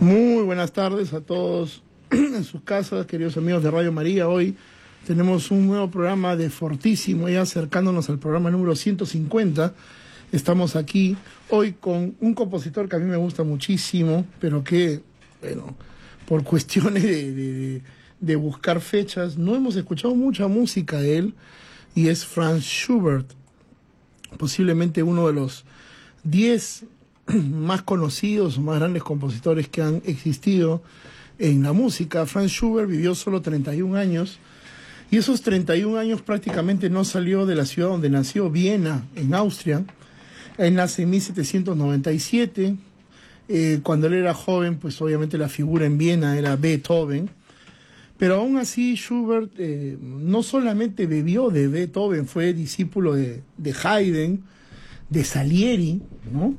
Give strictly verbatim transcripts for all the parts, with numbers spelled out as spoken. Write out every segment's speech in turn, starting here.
Muy buenas tardes a todos en sus casas, queridos amigos de Radio María. Hoy tenemos un nuevo programa de Fortísimo, ya acercándonos al programa número ciento cincuenta. Estamos aquí hoy con un compositor que a mí me gusta muchísimo, pero que, bueno, por cuestiones de, de, de buscar fechas, no hemos escuchado mucha música de él, y es Franz Schubert, posiblemente uno de los diez más conocidos o más grandes compositores que han existido en la música. Franz Schubert vivió solo treinta y un años, y esos treinta y un años prácticamente no salió de la ciudad donde nació, Viena, en Austria. Él nace en mil setecientos noventa y siete. Eh, cuando él era joven, pues obviamente la figura en Viena era Beethoven. Pero aún así Schubert eh, no solamente bebió de Beethoven, fue discípulo de, de Haydn, de Salieri, ¿no?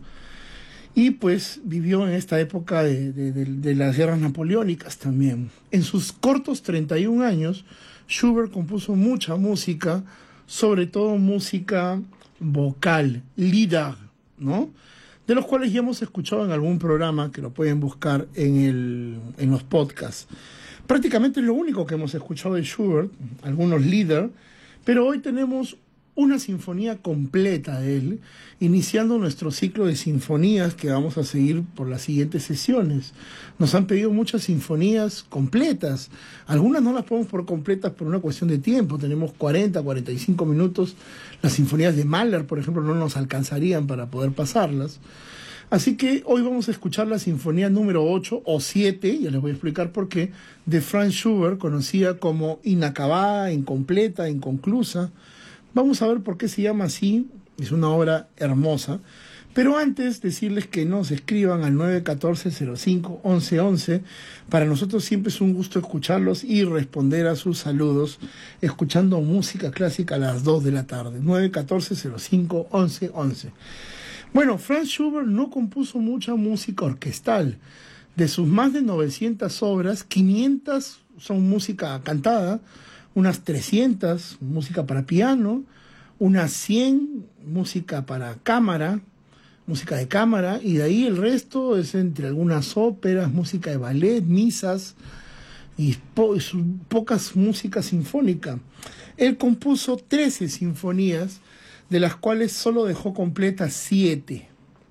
Y pues vivió en esta época de, de, de, de las guerras napoleónicas también. En sus cortos treinta y un años, Schubert compuso mucha música, sobre todo música vocal, Lieder, ¿no? De los cuales ya hemos escuchado en algún programa, que lo pueden buscar en, el, en los podcasts. Prácticamente es lo único que hemos escuchado de Schubert, algunos Lieder, pero hoy tenemos una sinfonía completa de él, iniciando nuestro ciclo de sinfonías que vamos a seguir por las siguientes sesiones. Nos han pedido muchas sinfonías completas, algunas no las ponemos por completas por una cuestión de tiempo, tenemos cuarenta, cuarenta y cinco minutos, las sinfonías de Mahler, por ejemplo, no nos alcanzarían para poder pasarlas. Así que hoy vamos a escuchar la sinfonía número ocho o siete, ya les voy a explicar por qué, de Franz Schubert, conocida como inacabada, incompleta, inconclusa. Vamos a ver por qué se llama así, es una obra hermosa. Pero antes, decirles que nos escriban al nueve uno cuatro, cero cinco, once once. Para nosotros siempre es un gusto escucharlos y responder a sus saludos, escuchando música clásica a las dos de la tarde. nueve uno cuatro, cero cinco, once once. Bueno, Franz Schubert no compuso mucha música orquestal. De sus más de novecientas obras, quinientas son música cantada, unas trescientas música para piano, unas cien música para cámara, música de cámara, y de ahí el resto es entre algunas óperas, música de ballet, misas y po- pocas música sinfónica. Él compuso trece sinfonías, de las cuales solo dejó completas siete.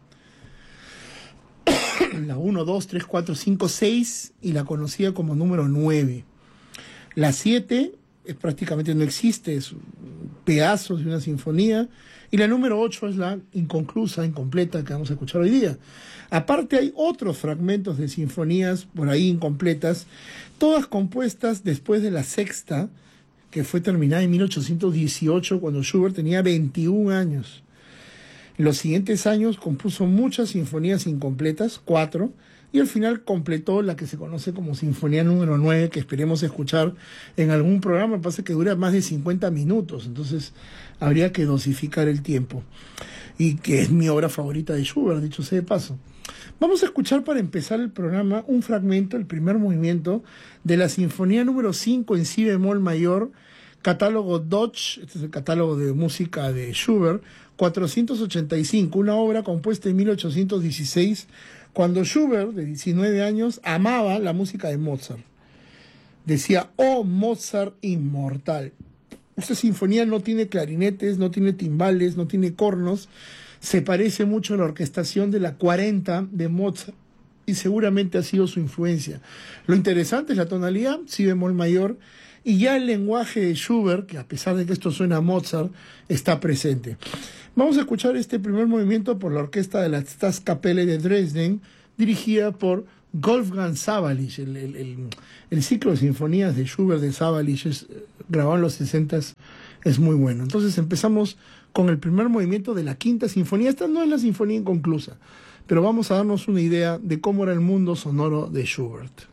La uno, dos, tres, cuatro, cinco, seis y la conocida como número nueve. La siete es, prácticamente no existe, es pedazos de una sinfonía, y la número ocho es la inconclusa, incompleta que vamos a escuchar hoy día. Aparte hay otros fragmentos de sinfonías por ahí incompletas, todas compuestas después de la sexta, que fue terminada en mil ochocientos dieciocho, cuando Schubert tenía veintiún años. En los siguientes años compuso muchas sinfonías incompletas, cuatro, y al final completó la que se conoce como Sinfonía número nueve, que esperemos escuchar en algún programa. Pasa que dura más de cincuenta minutos, entonces habría que dosificar el tiempo. Y que es mi obra favorita de Schubert, dicho sea de paso. Vamos a escuchar para empezar el programa un fragmento, el primer movimiento, de la Sinfonía número cinco en si bemol mayor, catálogo Deutsch, este es el catálogo de música de Schubert, cuatrocientos ochenta y cinco, una obra compuesta en mil ochocientos dieciséis, cuando Schubert, de diecinueve años, amaba la música de Mozart. Decía, oh Mozart inmortal. Esta sinfonía no tiene clarinetes, no tiene timbales, no tiene cornos, se parece mucho a la orquestación de la cuarenta de Mozart, y seguramente ha sido su influencia. Lo interesante es la tonalidad, si bemol mayor, y ya el lenguaje de Schubert, que a pesar de que esto suena a Mozart, está presente. Vamos a escuchar este primer movimiento por la orquesta de la Staatskapelle de Dresden, dirigida por Wolfgang Sawallisch. El, el, el, el ciclo de sinfonías de Schubert de Sawallisch, es, grabado en los sesentas, es muy bueno. Entonces empezamos con el primer movimiento de la quinta sinfonía. Esta no es la sinfonía inconclusa, pero vamos a darnos una idea de cómo era el mundo sonoro de Schubert.